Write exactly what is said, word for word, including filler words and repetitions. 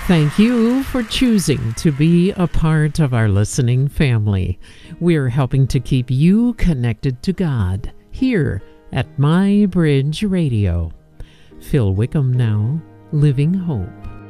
Thank you for choosing to be a part of our listening family. We're helping to keep you connected to God here at My Bridge Radio. Phil Wickham now, Living Hope.